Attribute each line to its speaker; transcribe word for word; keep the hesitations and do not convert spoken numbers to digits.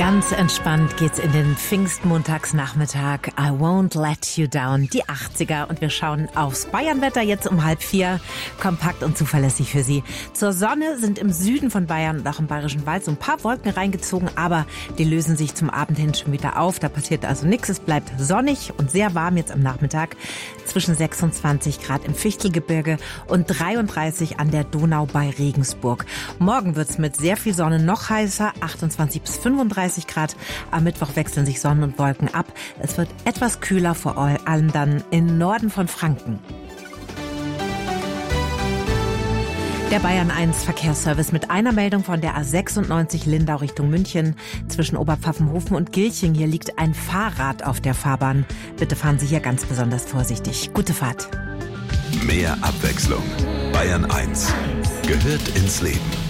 Speaker 1: Ganz entspannt geht's in den Pfingstmontagsnachmittag. I won't let you down. Die achtziger und wir schauen aufs Bayernwetter jetzt um halb vier. Kompakt und zuverlässig für Sie. Zur Sonne sind im Süden von Bayern und auch im Bayerischen Wald so ein paar Wolken reingezogen, aber die lösen sich zum Abend hin schon wieder auf. Da passiert also nichts. Es bleibt sonnig und sehr warm jetzt am Nachmittag. Zwischen sechsundzwanzig Grad im Fichtelgebirge und dreiunddreißig an der Donau bei Regensburg. Morgen wird's mit sehr viel Sonne noch heißer, achtundzwanzig bis fünfunddreißig Grad. Am Mittwoch wechseln sich Sonne und Wolken ab. Es wird etwas kühler, vor allem dann im Norden von Franken. Der Bayern eins Verkehrsservice mit einer Meldung von der A sechsundneunzig Lindau Richtung München. Zwischen Oberpfaffenhofen und Gilching, hier liegt ein Fahrrad auf der Fahrbahn. Bitte fahren Sie hier ganz besonders vorsichtig. Gute Fahrt.
Speaker 2: Mehr Abwechslung. Bayern eins gehört ins Leben.